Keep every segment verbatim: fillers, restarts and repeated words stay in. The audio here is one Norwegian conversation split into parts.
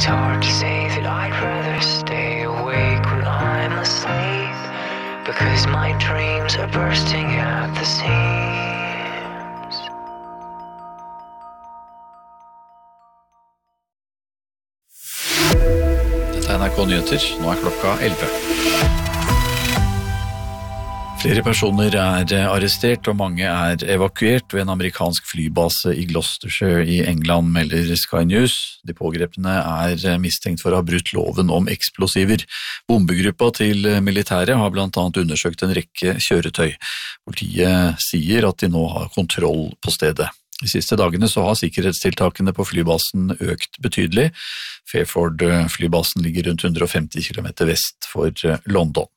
It's hard to say that I'd rather stay awake when I'm asleep, because my dreams are bursting at the seams. Dette er N R K Nyheter, nå er klokka elleve. Flere personer er arrestert og mange er evakuert ved en amerikansk flybase i Gloucestershire i England, melder Sky News. De pågrepne er mistenkt for å ha brutt loven om eksplosiver. Bombegruppa til militæret har blant annet undersøkt en rekke kjøretøy. Politiet sier at de nå har kontroll på stedet. De siste dagene så har sikkerhetstiltakene på flybasen økt betydelig. Fairford-flybasen ligger rundt hundre og femti kilometer vest for London.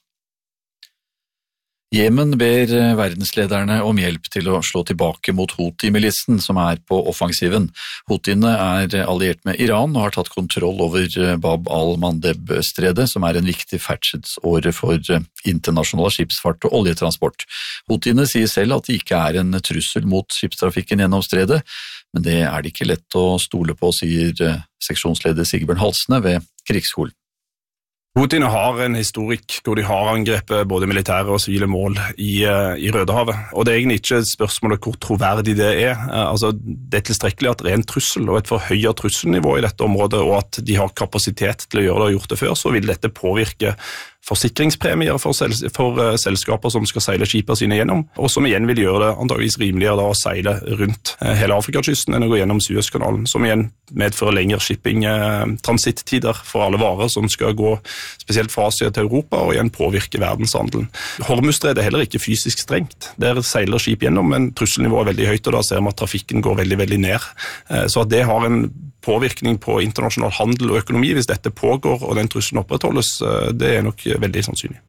Jemen ber verdenslederne om hjelp til å slå tilbake mot Houthi-militsen som er på offensiven. Houthiene er alliert med Iran og har tatt kontroll over Bab al-Mandeb-stredet, som er en viktig ferdselsåre for internasjonal skipsfart og oljetransport. Houthiene sier selv at det ikke er en trussel mot skipstrafikken gjennom stredet, men det er det ikke lett å stole på, sier seksjonsleder Sigbjørn Halsne ved Krigsskolen. Houthiene har en historikk hvor de har angrepet både militære og sivile mål i, i Rødehavet. Og det er egentlig ikke et spørsmål hvor troverdig det er. Altså, det er tilstrekkelig at det er en trussel og et forhøyet trusselnivå i dette området, og at de har kapasitet til å gjøre det og gjort det før, så vil dette påvirke forsikringspremier for, sels for uh, selskaper som skal seile skipene sine gjennom, og som igjen vil gjøre det antageligvis rimeligere da, å seile rundt uh, hele Afrikakysten enn å gå gjennom Suezkanalen, som igjen medfører lengre shipping-transittider uh, for alle varer som skal gå spesielt fra Asia til Europa, og igjen påvirke verdenshandelen. Hormuzstredet er heller ikke fysisk strengt. Der seiler skip gjennom, men trusselnivået er veldig høyt, og da ser vi at trafikken går veldig, veldig ned. Uh, så at det har en påvirkning på internasjonal handel og økonomi hvis dette pågår og den trusselen opprettholdes, uh, det er nok veldig sannsynlig.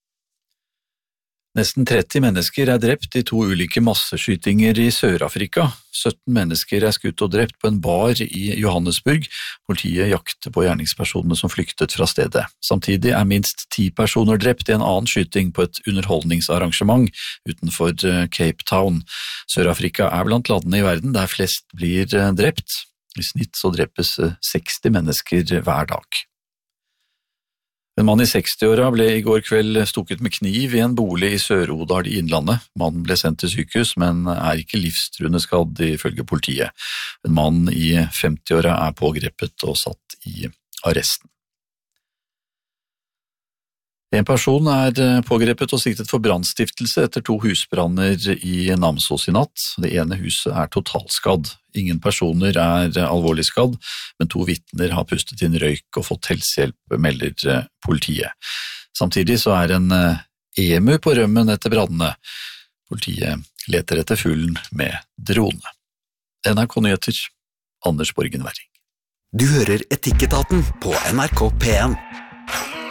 Nesten tretti mennesker er drept i to ulike masseskytinger i Sør-Afrika. sytten mennesker er skutt og drept på en bar i Johannesburg. Politiet jakter på gjerningspersonene som flyktet fra stedet. Samtidig er minst ti personer drept i en annen skyting på et underholdningsarrangement utenfor Cape Town. Sør-Afrika er blant landene i verden der flest blir drept. I snitt så drepes seksti mennesker hver dag. En mann i sekstiåra ble i går kveld stukket med kniv i en bolig i Sør-Odal i Innlandet. Mannen ble sendt til sykehus, men er ikke livstruende skadd ifølge politiet. En mann i femtiåra er pågrepet og satt i arresten. En person er pågrepet og siktet for brannstiftelse etter to husbranner i Namsos i natt. Det ene huset er totalskadd. Ingen personer er alvorlig skadd, men to vitner har pustet inn røyk og fått helsehjelp, melder politiet. Samtidig så er en emu på rømmen etter brannene. Politiet leter etter fuglen med drone. N R K Nyheter, Anders Borgen Werring. Du hører Etikketaten på N R K P en.